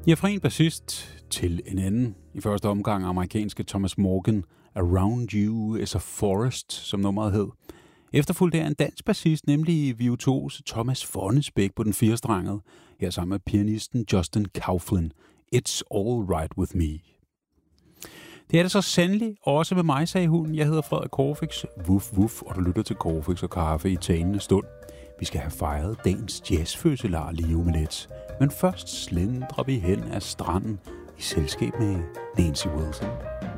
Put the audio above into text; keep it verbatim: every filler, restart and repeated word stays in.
Ja, fra en bassist til en anden. I første omgang amerikanske Thomas Morgan, Around You is a Forest, som nummeret hed. Efterfulgt af en dansk bassist, nemlig virtuose Thomas Fonnesbæk på den firestrengede, her sammen med pianisten Justin Kauflin. It's All Right With Me. Det er det så sandelig også med mig, sagde hun. Jeg hedder Frederik Corfix. Wuff, wuff, og du lytter til Corfix og Kaffe i talende stund. Vi skal have fejret dagens jazzfødselar lige om lidt. Men først slendrer vi hen ad stranden i selskab med Nancy Wilson.